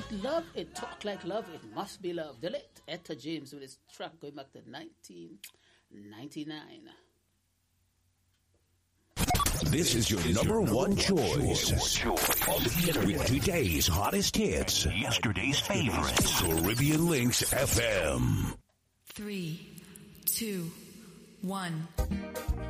love, it talk like love, it must be love. The late Etta James with his track going back to 1999. This is your number one choice. With today's hottest hits. Yesterday's favorites. Caribbean Links FM. 3, 2, 1.